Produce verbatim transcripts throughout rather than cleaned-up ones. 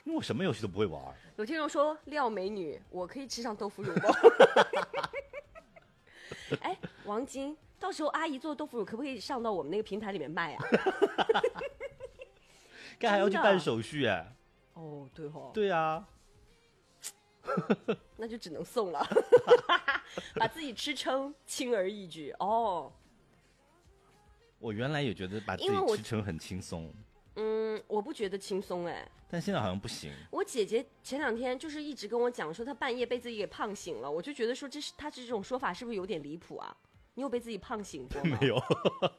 因为我什么游戏都不会玩。 有听众说廖美女，我可以吃上豆腐乳吗？哎，王晶，到时候阿姨做的豆腐乳可不可以上到我们那个平台里面卖啊？ 该还要去办手续哎。 哦，对哦。 对啊。 那就只能送了。把自己吃撑，轻而易举哦。 我原来也觉得把自己吃撑很轻松。 嗯，我不觉得轻松哎， 但现在好像不行。 我姐姐前两天就是一直跟我讲说，她半夜被自己给胖醒了，我就觉得说这是她这种说法是不是有点离谱啊？你有被自己胖醒过吗？ 没有。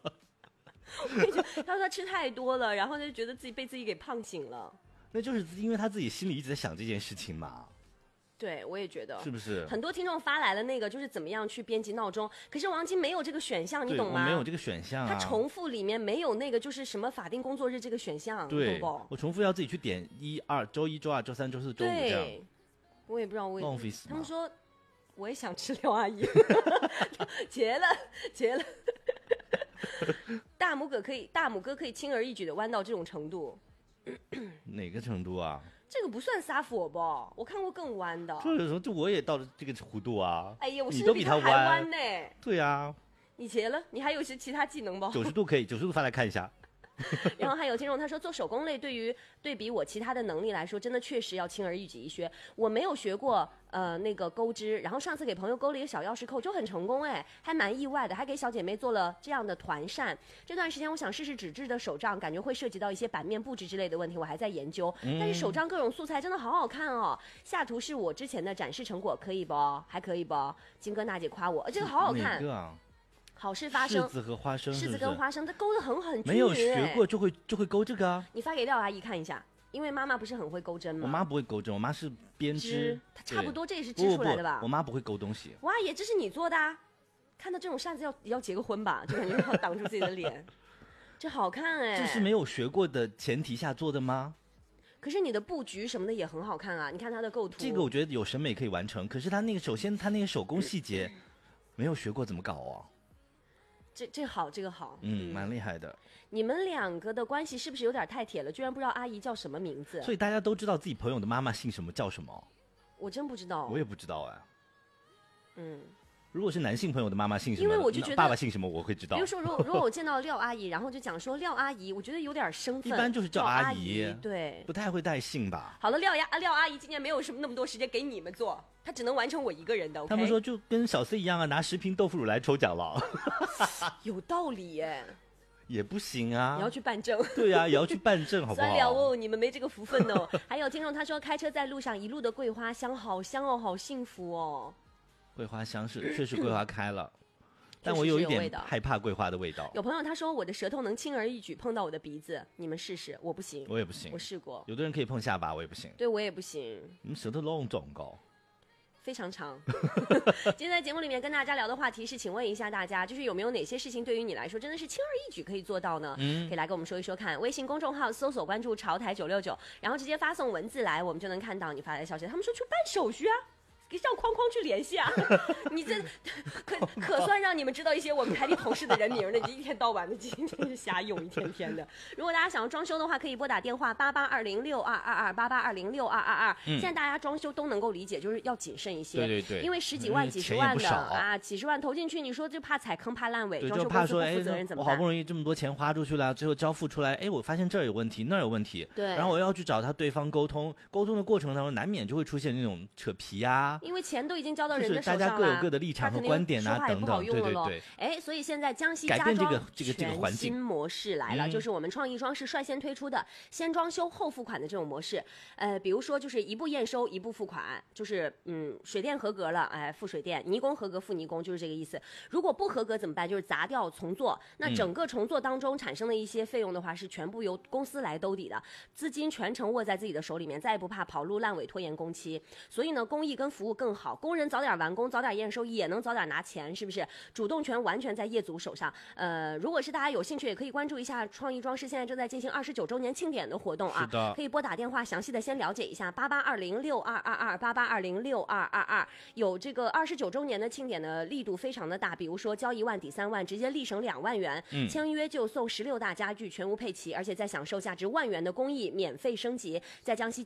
她说她吃太多了，然后就觉得自己被自己给胖醒了。 那就是因为她自己心里一直在想这件事情嘛。 对，我也觉得是不是？ 很多听众发来了那个就是怎么样去编辑闹钟，可是王晶没有这个选项，你懂吗？ 我没有这个选项啊。 他重复里面没有那个就是什么法定工作日这个选项， 对， 懂不？ 我重复要自己去点一二，周一、周二、周三、周四、周五这样。 我也不知道为什么。 浪费死。 他们说我也想吃廖阿姨，结了结了。大拇哥可以，大拇哥可以轻而易举的弯到这种程度。 哪个程度啊？ 这个不算撒火吧？我看过更弯的。 就有时候就我也到了这个弧度啊。 哎呀，我你都比他还弯呢。 对啊。 你结了？你还有些其他技能吧？ 九十度可以，九十度发来看一下。 然后还有听众他说，做手工类对于对比我其他的能力来说，真的确实要轻而易举一些。我没有学过呃那个钩织，然后上次给朋友钩了一个小钥匙扣，就很成功哎，还蛮意外的，还给小姐妹做了这样的团扇。这段时间我想试试纸质的手账，感觉会涉及到一些版面布置之类的问题，我还在研究。 嗯、 但是手账各种素材真的好好看哦。下图是我之前的展示成果，可以不？还可以不？金哥娜姐夸我，这个好好看。 哪个啊？ 好事发生， 柿子和花生， 柿子跟花生，它勾得很很均匀。 没有学过就会就会勾这个啊。 你发给廖阿姨看一下，因为妈妈不是很会勾针吗？ 我妈不会勾针，我妈是编织， 它差不多这也是织出来的吧？ 不不不我妈不会勾东西。 哇爷，这是你做的啊？看到这种扇子要要结个婚吧，就感觉要挡住自己的脸。这好看哎！ 这是没有学过的前提下做的吗？ 可是你的布局什么的也很好看啊，你看它的构图。 这个我觉得有审美可以完成，可是它那个首先它那个手工细节，没有学过怎么搞哦。 这这好，这个好， 嗯，蛮厉害的。 你们两个的关系是不是有点太铁了？居然不知道阿姨叫什么名字？ 所以大家都知道自己朋友的妈妈姓什么叫什么？ 我真不知道。 我也不知道哎。 嗯。 如果是男性朋友的妈妈姓什么， 因为我就觉得爸爸姓什么，我会知道。 比如说，如果如果我见到廖阿姨，然后就讲说廖阿姨，我觉得有点生分。 一般就是叫阿姨， 阿姨对， 不太会带姓吧。 好了，廖呀廖阿姨今年没有什么那么多时间给你们做，她只能完成我一个人的。Okay? 他们说就跟小 C 一样啊，拿十瓶豆腐乳来抽奖了。 有道理耶。 也不行啊， 你要去办证。 对啊，也要去办证，好不好？ 算了哦，你们没这个福分哦。还有听众他说，开车在路上一路的桂花香，好香哦，好幸福哦。 桂花香是确实桂花开了，但我有一点害怕桂花的味道。 有朋友他说我的舌头能轻而易举碰到我的鼻子，你们试试，我不行。 我也不行， 我试过。 有的人可以碰下巴，我也不行。 对，我也不行。 你们舌头long长高。 非常长。今天在节目里面跟大家聊的话题是，请问一下大家，就是有没有哪些事情对于你来说真的是轻而易举可以做到呢？嗯，可以来跟我们说一说看。微信公众号搜索关注潮台九六九，然后直接发送文字来，我们就能看到你发来的消息。他们说去办手续啊。让框框去联系啊！你这可可算让你们知道一些我们台里同事的人名了，你一天到晚的今天是瞎用一天天的。如果大家想要装修的话，可以拨打电话八八二零六二二二八八二零六二二二。现在大家装修都能够理解，就是要谨慎一些， 对对对， 因为十几万、几十万的啊，几十万投进去，你说就怕踩坑、怕烂尾，装修公司不负责任怎么办？ 我好不容易这么多钱花出去了，最后交付出来，哎，我发现这儿有问题，那儿有问题， 对， 然后我要去找他对方沟通，沟通的过程当中难免就会出现那种扯皮啊， 因为钱都已经交到人的手上了，就是大家各有各的立场和观点啊等等，对对对。 哎，所以现在江西家装全新模式来了，就是我们创意装饰率先推出的先装修后付款的这种模式。呃，比如说就是一步验收一步付款，就是嗯水电合格了，哎付水电，泥工合格付泥工，就是这个意思。如果不合格怎么办？就是砸掉重做。那整个重做当中产生的一些费用的话，是全部由公司来兜底的，资金全程握在自己的手里面，再也不怕跑路烂尾拖延工期。所以呢，工艺跟服务更好，工人早点完工，早点验收，也能早点拿钱，是不是？主动权完全在业主手上。呃，如果是大家有兴趣，也可以关注一下创意装饰现在正在进行二十九周年庆典的活动啊，可以拨打电话详细的先了解一下八八二零六二二二八八二零六二二二。有这个二十九周年的庆典的力度非常的大，比如说交一万抵三万，直接立省两万元，嗯、签约就送十六大家具全屋配齐，而且再享受价值万元的工艺免费升级，在江西